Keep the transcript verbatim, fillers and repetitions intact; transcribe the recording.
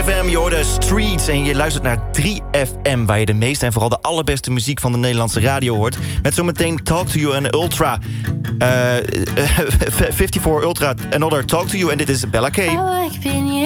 F M, je hoort de Streets en je luistert naar drie F M... waar je de meeste en vooral de allerbeste muziek van de Nederlandse radio hoort. Met zometeen Talk to You en Ultra. Uh, vijfenvijftig Ultra, Another Talk to You en dit is Bella K.